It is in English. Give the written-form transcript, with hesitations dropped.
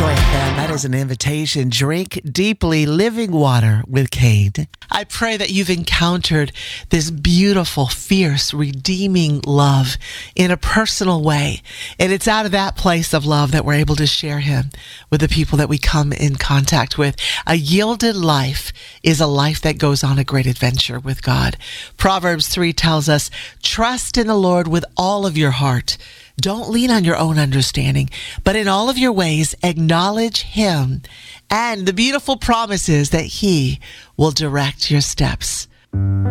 Joy FM, that is an invitation. Drink deeply living water with Cade. I pray that you've encountered this beautiful, fierce, redeeming love in a personal way. And it's out of that place of love that we're able to share him with the people that we come in contact with. A yielded life is a life that goes on a great adventure with God. Proverbs 3 tells us, trust in the Lord with all of your heart. Don't lean on your own understanding, but in all of your ways, acknowledge him. And the beautiful promise is that he will direct your steps.